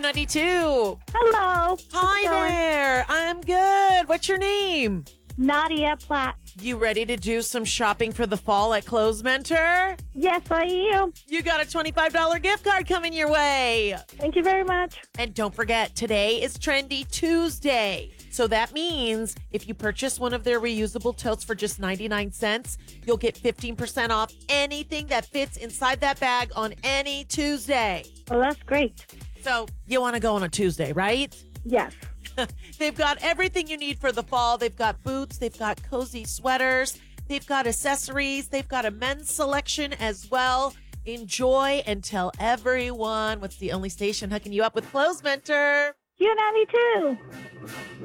Q92. Hello. Hi there. I'm good. What's your name? Nadia Platt. You ready to do some shopping for the fall at Clothes Mentor? Yes, I am. You got a $25 gift card coming your way. Thank you very much. And don't forget, today is Trendy Tuesday. So that means if you purchase one of their reusable totes for just 99 cents, you'll get 15% off anything that fits inside that bag on any Tuesday. Well, that's great. So you want to go on a Tuesday, right? Yes. They've got everything you need for the fall. They've got boots. They've got cozy sweaters. They've got accessories. They've got a men's selection as well. Enjoy and tell everyone what's the only station hooking you up with Clothes Mentor. Q92.